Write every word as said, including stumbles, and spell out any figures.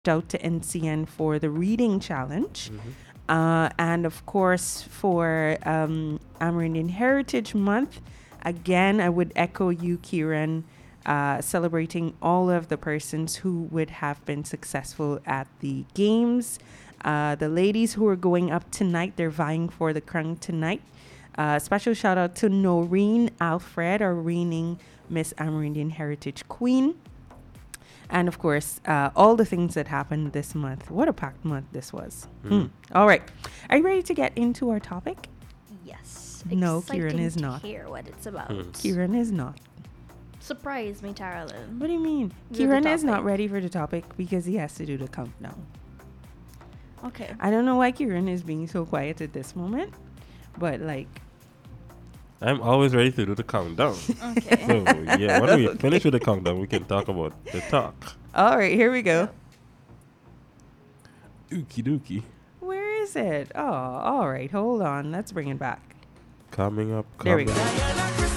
out to N C N for the reading challenge. Mhm. Uh, and of course, for um, Amerindian Heritage Month, again, I would echo you, Kieran, uh, celebrating all of the persons who would have been successful at the games. Uh, the ladies who are going up tonight, they're vying for the crown tonight. Uh, special shout out to Noreen Alfred, our reigning Miss Amerindian Heritage Queen. And of course, uh, all the things that happened this month. What a packed month this was. Mm. Hmm. All right. Are you ready to get into our topic? Yes. No, Exciting Kieran is to not. hear what it's about. Hmm. Kieran is not. Surprise me, Taralyn. What do you mean? Do the Kieran is not topic. ready for the topic because he has to do the countdown. Okay. I don't know why Kieran is being so quiet at this moment, but like, I'm always ready to do the countdown. Okay. So, yeah, when we Okay. finish with the countdown, we can talk about the talk. all right, here we go. Ookie dookie. Where is it? Oh, all right. Hold on. Let's bring it back. Coming up. There we coming go.